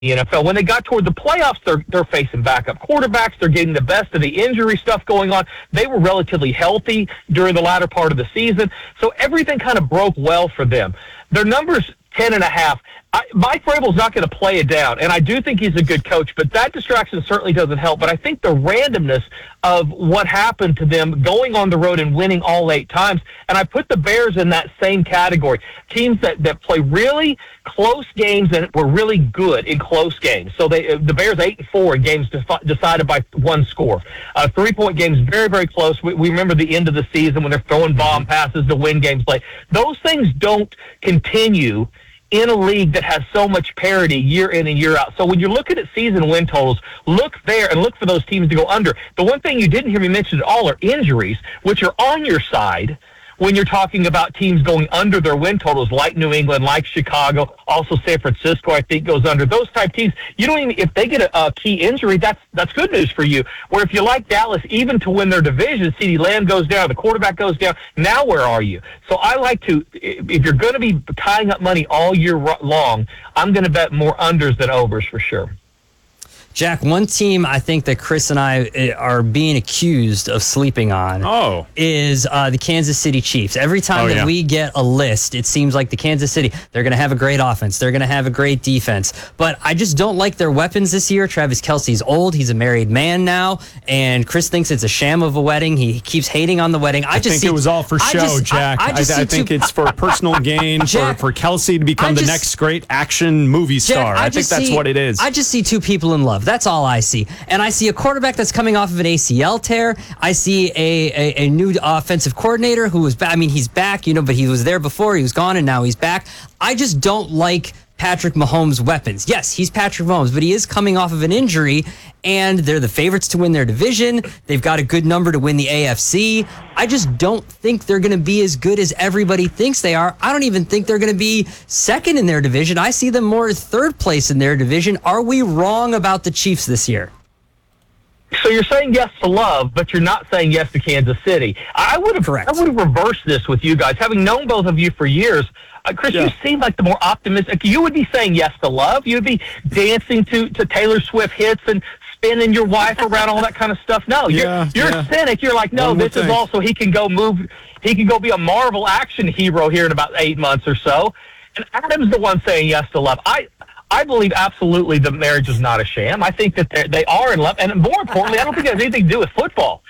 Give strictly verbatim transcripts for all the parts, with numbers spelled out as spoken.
the N F L. When they got toward the playoffs, they're they're facing backup quarterbacks. They're getting the best of the injury stuff going on. They were relatively healthy during the latter part of the season, so everything kind of broke well for them. Their numbers ten and a half. I, Mike Vrabel's not going to play it down, and I do think he's a good coach, but that distraction certainly doesn't help. But I think the randomness of what happened to them going on the road and winning all eight times, and I put the Bears in that same category. Teams that, that play really close games and were really good in close games. So they the Bears eight and four in games defi- decided by one score. Uh, three-point games, very, very close. We, we remember the end of the season when they're throwing bomb passes to win games late. Those things don't continue in a league that has so much parity year in and year out. So when you're looking at season win totals, look there and look for those teams to go under. The one thing you didn't hear me mention at all are injuries, which are on your side when you're talking about teams going under their win totals, like New England, like Chicago, also San Francisco, I think, goes under. Those type teams, you don't even, if they get a, a key injury, that's that's good news for you. Where if you like Dallas, even to win their division, CeeDee Lamb goes down, the quarterback goes down, now where are you? So I like to, if you're going to be tying up money all year long, I'm going to bet more unders than overs for sure. Jack, one team I think that Chris and I are being accused of sleeping on oh. is uh, the Kansas City Chiefs. Every time oh, that yeah. we get a list, it seems like the Kansas City, they're going to have a great offense. They're going to have a great defense. But I just don't like their weapons this year. Travis Kelce's old. He's a married man now. And Chris thinks it's a sham of a wedding. He keeps hating on the wedding. I, I just think see, it was all for show, just, Jack. I, I, I, just I think two, it's for personal gain, Jack, for, for Kelce to become just, the next great action movie star. Jack, I, I think that's see, what it is. I just see two people in love. That's all I see. And I see a quarterback that's coming off of an A C L tear. I see a, a, a new offensive coordinator who was back. I mean, he's back, you know, but he was there before. He was gone, and now he's back. I just don't like Patrick Mahomes' weapons. Yes, he's Patrick Mahomes, but he is coming off of an injury, and they're the favorites to win their division. They've got a good number to win the A F C. I just don't think they're going to be as good as everybody thinks they are. I don't even think they're going to be second in their division. I see them more as third place in their division. Are we wrong about the Chiefs this year? So you're saying yes to love, but you're not saying yes to Kansas City. I would have, Correct. I would have reversed this with you guys. Having known both of you for years, uh, Chris, yeah. you seem like the more optimistic. You would be saying yes to love. You would be dancing to, to Taylor Swift hits and spinning your wife around, all that kind of stuff. No, you're, yeah, you're yeah. a cynic. You're like, no, One this is think. also, he can go move, he can go be a Marvel action hero here in about eight months or so. And Adam's the one saying yes to love. I I believe absolutely the marriage is not a sham. I think that they are in love. And more importantly, I don't think it has anything to do with football.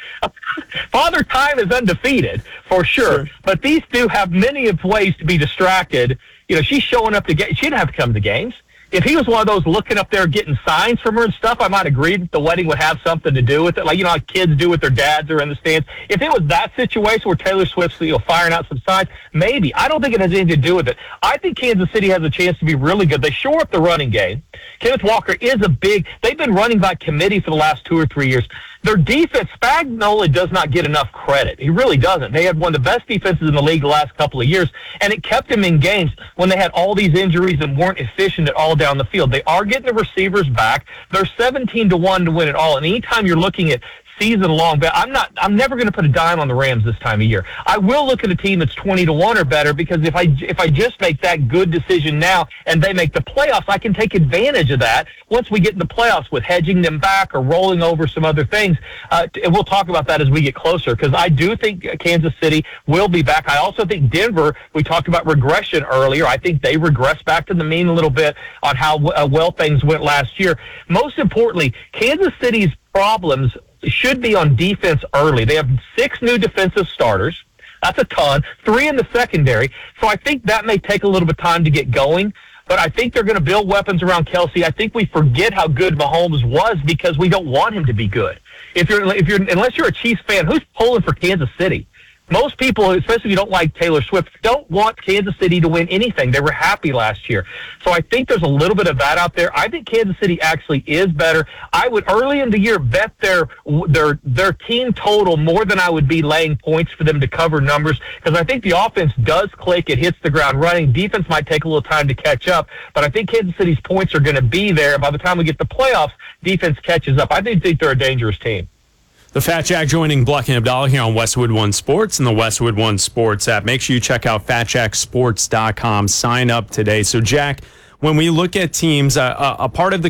Father Time is undefeated, for sure. sure. But these two have many of ways to be distracted. You know, she's showing up to get. She didn't have to come to games. If he was one of those looking up there getting signs from her and stuff, I might agree that the wedding would have something to do with it. Like, you know, like kids do with their dads or in the stands. If it was that situation where Taylor Swift's, you know, firing out some signs, maybe. I don't think it has anything to do with it. I think Kansas City has a chance to be really good. They shore up the running game. Kenneth Walker is a big – they've been running by committee for the last two or three years. Their defense, Spagnuolo does not get enough credit. He really doesn't. They had one of the best defenses in the league the last couple of years, and it kept them in games when they had all these injuries and weren't efficient at all down the field. They are getting the receivers back. They're seventeen to one to win it all. And anytime you're looking at season-long bet, I'm not. I'm never going to put a dime on the Rams this time of year. I will look at a team that's twenty to one or better, because if I if I just make that good decision now and they make the playoffs, I can take advantage of that once we get in the playoffs with hedging them back or rolling over some other things. Uh, and we'll talk about that as we get closer, because I do think Kansas City will be back. I also think Denver, we talked about regression earlier. I think they regress back to the mean a little bit on how uh, well things went last year. Most importantly, Kansas City's problems should be on defense early. They have six new defensive starters. That's a ton. Three in the secondary. So I think that may take a little bit of time to get going. But I think they're going to build weapons around Kelce. I think we forget how good Mahomes was because we don't want him to be good. If you're, if you're, unless you're a Chiefs fan, who's pulling for Kansas City? Most people, especially if you don't like Taylor Swift, don't want Kansas City to win anything. They were happy last year. So I think there's a little bit of that out there. I think Kansas City actually is better. I would early in the year bet their their their team total more than I would be laying points for them to cover numbers, because I think the offense does click. It hits the ground running. Defense might take a little time to catch up, but I think Kansas City's points are going to be there. By the time we get the playoffs, defense catches up. I think they're a dangerous team. The Fat Jack joining Bleck and Abdallah here on Westwood One Sports and the Westwood One Sports app. Make sure you check out fat jack sports dot com. Sign up today. So, Jack, when we look at teams, uh, a, a part of the